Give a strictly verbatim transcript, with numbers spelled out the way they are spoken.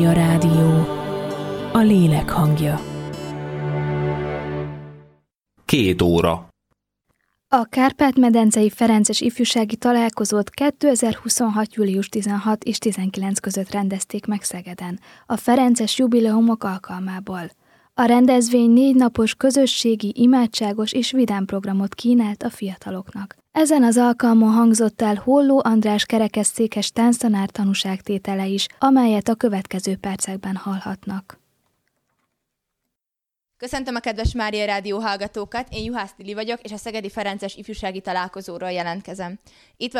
A rádió, a lélek hangja. Két óra. A Kárpát-medencei Ferences ifjúsági találkozót kétezer-huszonhat. július tizenhatodika és tizenkilencedike között rendezték meg Szegeden, a Ferences jubileumok alkalmából. A rendezvény négy napos közösségi, imádságos és vidám programot kínált a fiataloknak. Ezen az alkalmon hangzott el Holló András kerekesszékes tánctanár tanúságtétele is, amelyet a következő percekben hallhatnak. Köszöntöm a kedves Mária Rádió hallgatókat, én Juhász Lili vagyok, és a Szegedi Ferences ifjúsági találkozóról jelentkezem. Itt